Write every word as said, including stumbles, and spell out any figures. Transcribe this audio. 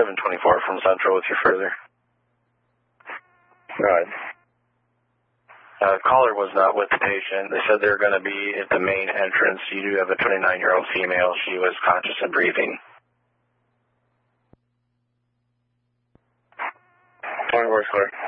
seven twenty-four from Central with you further. All right. Uh, caller was not with the patient. They said they were going to be at the main entrance. You do have a twenty-nine-year-old female. She was conscious and breathing. twenty-four is clear.